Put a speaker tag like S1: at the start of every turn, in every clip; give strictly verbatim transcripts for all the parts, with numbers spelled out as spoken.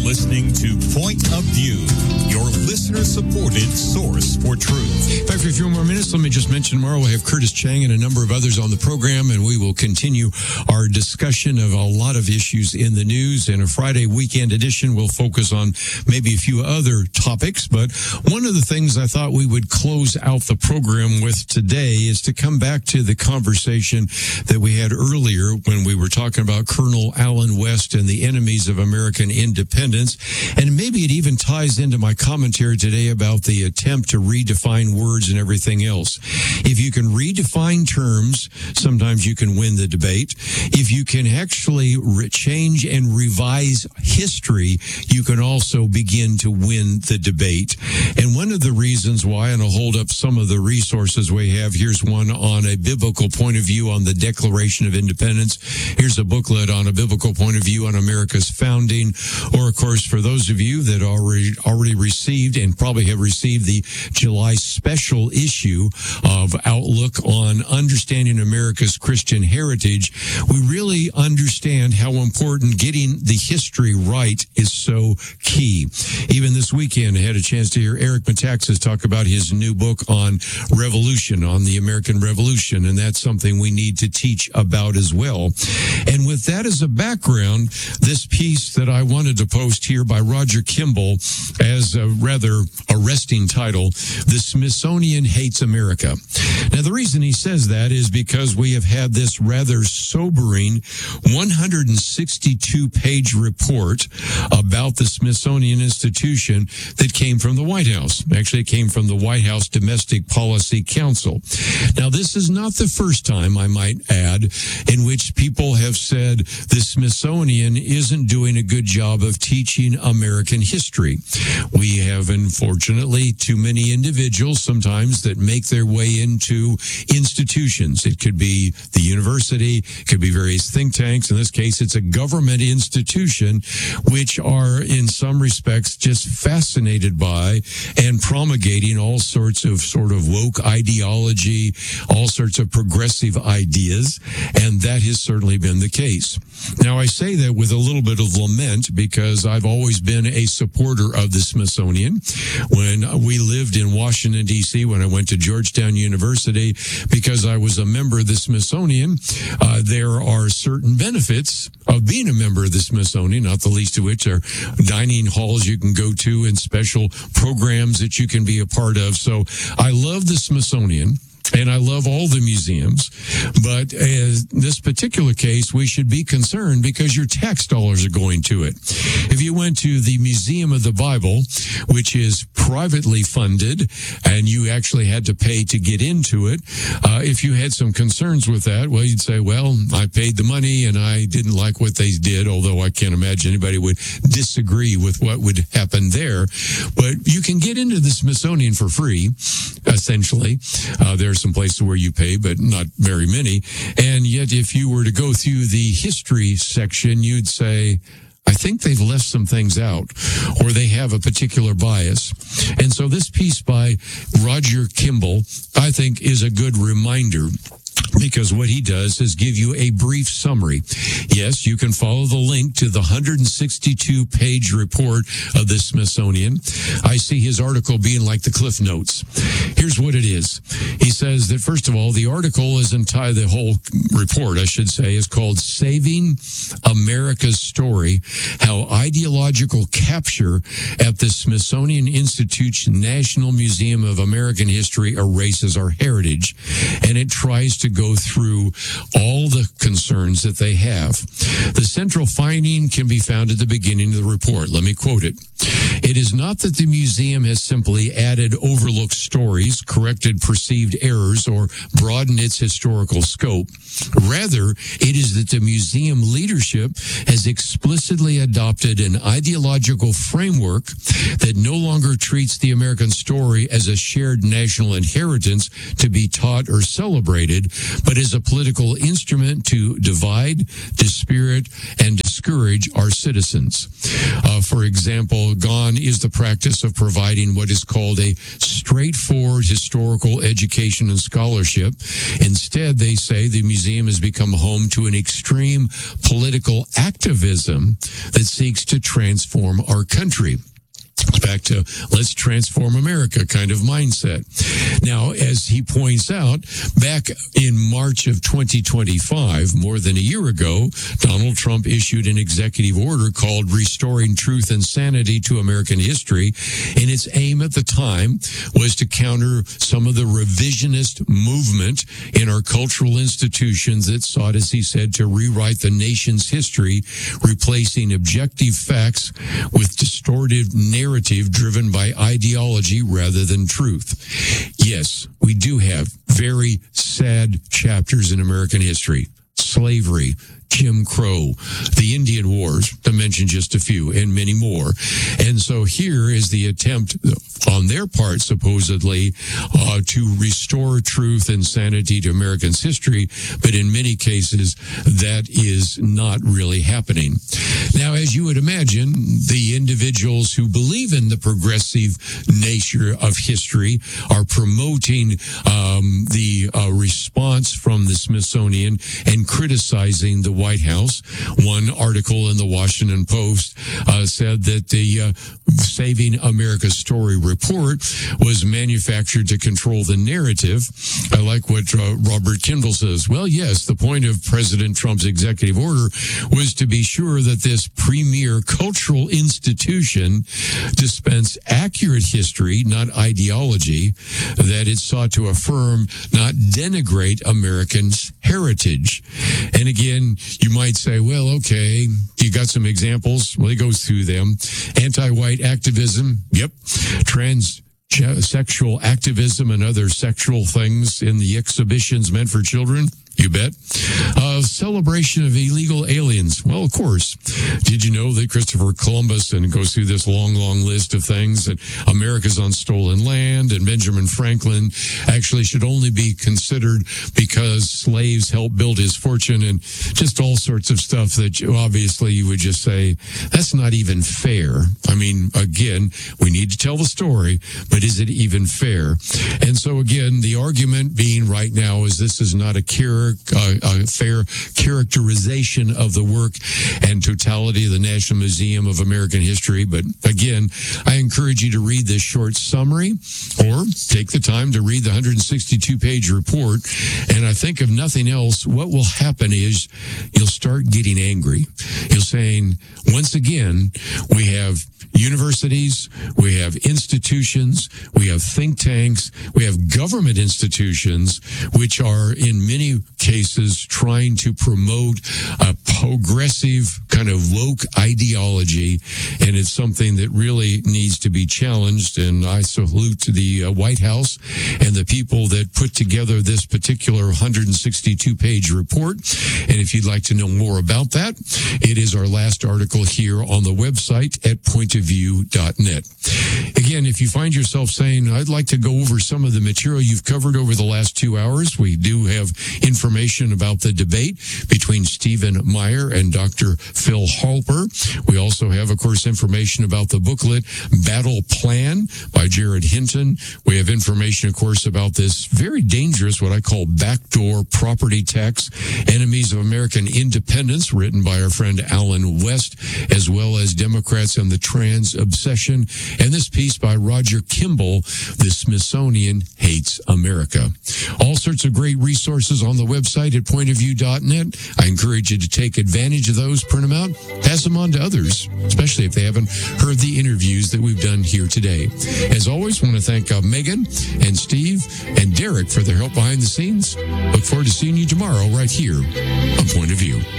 S1: listening to Point of View, your listener-supported source for truth.
S2: Back for a few more minutes, let me just mention tomorrow we'll have Curtis Chang and a number of others on the program, and we will continue our discussion of a lot of issues in the news. In a Friday weekend edition, we'll focus on maybe a few other topics, but one of the things I thought we would close out the program with today is to come back to the conversation that we had earlier when we were talking about Colonel Allen West and the enemies of American independence. And maybe it even ties into my commentary today about the attempt to redefine words and everything else. If you can redefine terms, sometimes you can win the debate. If you can actually re- change and revise history, you can also begin to win the debate. And one of the reasons why, and I'll hold up some of the resources we have, here's one on a biblical point of view on the Declaration of Independence. Here's a booklet on a biblical point of view on America's founding. Or, of course, for those of you that already already received and probably have received the July special issue of Outlook on Understanding America's Christian Heritage, we really understand how important getting the history right is so key. Even this weekend, I had a chance to hear Eric Metaxas talk about his new book on revolution, on the American Revolution, and that's something we need to teach about as well. And with that as a background, this piece that I wanted to post here by Roger Kimball as a rather arresting title, The Smithsonian Hates America. Now, the reason he says that is because we have had this rather sobering one hundred sixty-two page report about the Smithsonian Institution that came from the White House. Actually, it came from the White House Domestic Policy Council. Now, this is not the first time, I might add, in which people have said the Smithsonian isn't doing a good job of teaching American history. We have, unfortunately, too many individuals sometimes that make their way into institutions. It could be the university, it could be various think tanks. In this case, it's a government institution, which are in some respects just fascinated by and promulgating all sorts of sort of woke ideology, all sorts of progressive ideas, and that has certainly been the case. Now, I say that with a little bit of lament because I've always been a supporter of the Smithsonian. When we lived in Washington, D C, when I went to Georgetown University, because I was a member of the Smithsonian, uh, there are certain benefits of being a member of the Smithsonian, not the least of which are dining halls you can go to and special programs that you can be a part of. So I love the Smithsonian. And I love all the museums, but in this particular case, we should be concerned because your tax dollars are going to it. If you went to the Museum of the Bible, which is privately funded, and you actually had to pay to get into it, uh, if you had some concerns with that, well, you'd say, well, I paid the money and I didn't like what they did, although I can't imagine anybody would disagree with what would happen there. But you can get into the Smithsonian for free, essentially. Uh, there's some places where you pay, but not very many. And yet, if you were to go through the history section, you'd say, I think they've left some things out, or they have a particular bias. And so this piece by Roger Kimball, I think, is a good reminder, because what he does is give you a brief summary. Yes, you can follow the link to the one hundred sixty-two page report of the Smithsonian. I see his article being like the Cliff Notes. Here's what it is. He says that, first of all, the article is entitled, the whole report, I should say, is called Saving America's Story, How Ideological Capture at the Smithsonian Institution National Museum of American History Erases Our Heritage. And it tries to go through all the concerns that they have. The central finding can be found at the beginning of the report. Let me quote it. It is not that the museum has simply added overlooked stories, corrected perceived errors, or broadened its historical scope. Rather, it is that the museum leadership has explicitly adopted an ideological framework that no longer treats the American story as a shared national inheritance to be taught or celebrated, but as a political instrument to divide, dispirit, and discourage our citizens. Uh, for example, gone is the practice of providing what is called a straightforward historical education and scholarship. Instead, they say the museum has become home to an extreme political activism that seeks to transform our country. Back to let's transform America kind of mindset. Now, as he points out, back in March of twenty twenty-five, more than a year ago, Donald Trump issued an executive order called Restoring Truth and Sanity to American History. And its aim at the time was to counter some of the revisionist movement in our cultural institutions that sought, as he said, to rewrite the nation's history, replacing objective facts with distorted narrative driven by ideology rather than truth. Yes, we do have very sad chapters in American history. Slavery, Jim Crow, the Indian Wars, to mention just a few, and many more. And so here is the attempt on their part, supposedly, uh, to restore truth and sanity to Americans' history, but in many cases, that is not really happening. Now, as you would imagine, the individuals who believe in the progressive nature of history are promoting um, the uh, response from the Smithsonian and criticizing the White House. One article in the Washington Post uh, said that the uh, Saving America Story report was manufactured to control the narrative. I like what uh, Robert Kindle says. Well, yes, the point of President Trump's executive order was to be sure that this premier cultural institution dispensed accurate history, not ideology, that it sought to affirm, not denigrate Americans' heritage. And again, you might say, well, okay, you got some examples. Well, he goes through them. Anti-white activism. Yep. Trans sexual activism and other sexual things in the exhibitions meant for children. You bet. Uh, celebration of illegal aliens. Well, of course. Did you know that Christopher Columbus, and it goes through this long, long list of things, that America's on stolen land, and Benjamin Franklin actually should only be considered because slaves helped build his fortune, and just all sorts of stuff that you, obviously you would just say, that's not even fair. I mean, again, we need to tell the story, but is it even fair? And so again, the argument being right now is this is not a cure. Uh, a fair characterization of the work and totality of the National Museum of American History. But again, I encourage you to read this short summary or take the time to read the one hundred sixty-two page report. And I think if nothing else, what will happen is you'll start getting angry. You're saying, once again, we have universities, we have institutions, we have think tanks, we have government institutions, which are in many cases trying to promote a progressive kind of woke ideology. And it's something that really needs to be challenged. And I salute to the uh, White House and the people that put together this particular one hundred sixty-two page report. And if you'd like to know more about that, it is our last article here on the website at point of view dot net. Again, if you find yourself saying, I'd like to go over some of the material you've covered over the last two hours, we do have information about the debate between Stephen Meyer and Doctor Phil Halper. We also have, of course, information about the booklet Battle Plan by Jared Hinton. We have information, of course, about this very dangerous, what I call backdoor property tax, Enemies of American Independence, written by our friend Alan West, as well as Democrats and the Trans Obsession, and this piece by Roger Kimball, The Smithsonian Hates America. All sorts of great resources on the website at point of view dot net. I encourage you to take advantage of those, print them out, pass them on to others, especially if they haven't heard the interviews that we've done here today. As always, I want to thank uh, Megan and Steve and Derek for their help behind the scenes. Look forward to seeing you tomorrow right here on Point of View.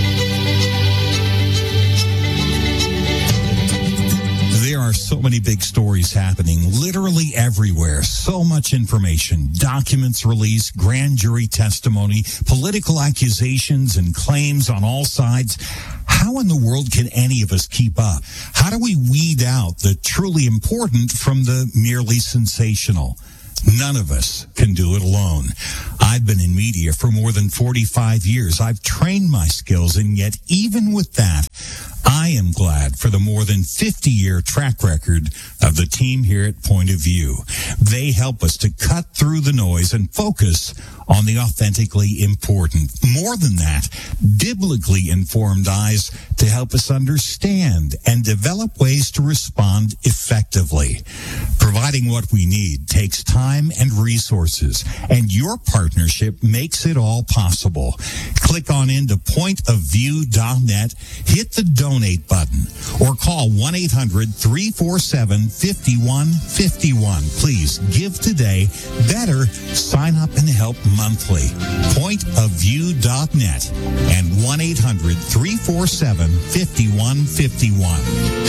S3: There are so many big stories happening literally everywhere. So much information, documents released, grand jury testimony, political accusations and claims on all sides. How in the world can any of us keep up? How do we weed out the truly important from the merely sensational? None of us can do it alone. I've been in media for more than forty-five years. I've trained my skills, and yet even with that, I am glad for the more than fifty-year track record of the team here at Point of View. They help us to cut through the noise and focus on the authentically important. More than that, biblically informed eyes to help us understand and develop ways to respond effectively. Providing what we need takes time and resources, and your partnership makes it all possible. Click on into point of view dot net, hit the donate button, or call one eight hundred three four seven five one five one. Please give today. Better, sign up and help monthly. point of view dot net and one eight hundred three four seven five one five one.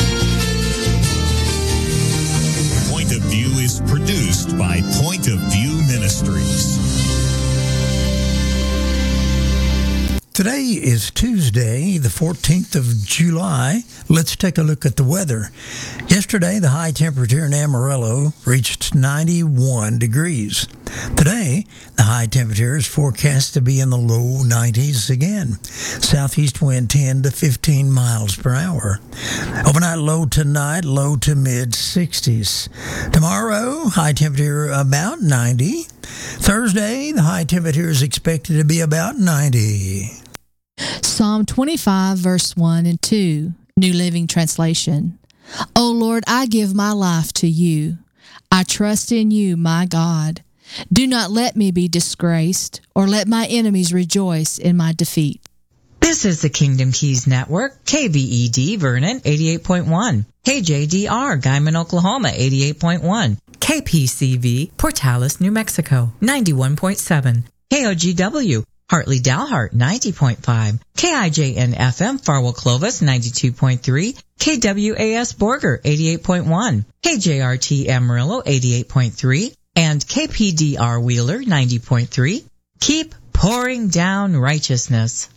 S1: Point of View is produced by Point of View Ministries.
S4: Today is Tuesday, the fourteenth of July. Let's take a look at the weather. Yesterday, the high temperature in Amarillo reached ninety-one degrees. Today, the high temperature is forecast to be in the low nineties again. Southeast wind ten to fifteen miles per hour. Overnight low tonight, low to mid sixties. Tomorrow, high temperature about ninety. Thursday, the high temperature is expected to be about ninety.
S5: Psalm twenty-five, verse one and two, New Living Translation. O Lord, I give my life to you. I trust in you, my God. Do not let me be disgraced, or let my enemies rejoice in my defeat.
S6: This is the Kingdom Keys Network, K B E D Vernon eighty-eight point one, K J D R Guyman, Oklahoma eighty-eight point one, K P C V Portales, New Mexico ninety-one point seven, K O G W Hartley Dalhart ninety point five, K I J N F M Farwell Clovis ninety-two point three, K W A S Borger eighty-eight point one, K J R T Amarillo eighty-eight point three, and K P D R Wheeler ninety point three. Keep pouring down righteousness.